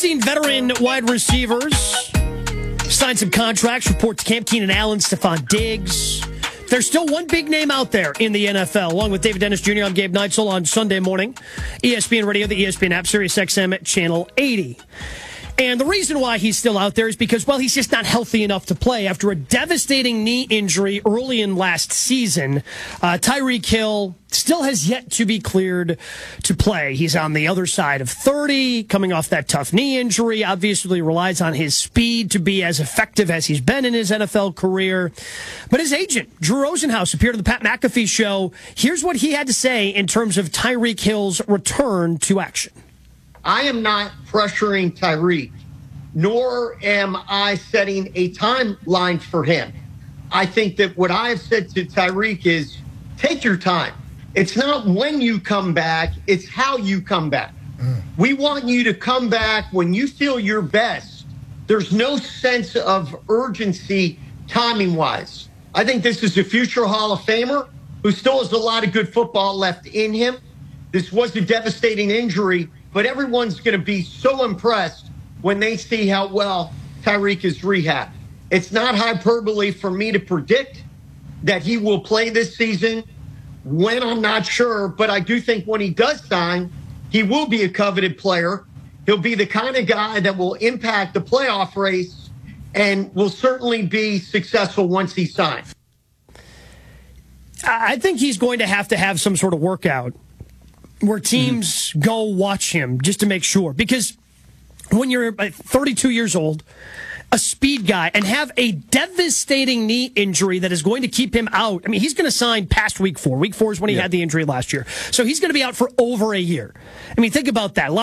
seen veteran wide receivers sign some contracts, report to camp. Keenan Allen, Stephon Diggs. There's still one big name out there in the NFL. Along with David Dennis Jr., I'm Gabe Neitzel on Sunday morning. ESPN Radio, the ESPN app, Sirius XM, Channel 80. And the reason why he's still out there is because, well, he's just not healthy enough to play. After a devastating knee injury early in last season, Tyreek Hill still has yet to be cleared to play. He's on the other side of 30, coming off that tough knee injury, obviously relies on his speed to be as effective as he's been in his NFL career. But his agent, Drew Rosenhaus, appeared on the Pat McAfee show. Here's what he had to say in terms of Tyreek Hill's return to action. I am not pressuring Tyreek, nor am I setting a timeline for him. I think that what I have said to Tyreek is take your time. It's not when you come back, it's how you come back. We want you to come back when you feel your best. There's no sense of urgency timing-wise. I think this is a future Hall of Famer who still has a lot of good football left in him. This was a devastating injury, but everyone's going to be so impressed when they see how well Tyreek is rehabbed. It's not hyperbole for me to predict that he will play this season. When, I'm not sure, but I do think when he does sign, he will be a coveted player. He'll be the kind of guy that will impact the playoff race and will certainly be successful once he signs. I think he's going to have some sort of workout where teams go watch him just to make sure. Because when you're 32 years old, a speed guy, and have a devastating knee injury that is going to keep him out. I mean, he's going to sign past week 4. Week 4 is when he had the injury last year. So he's going to be out for over a year. I mean, think about that.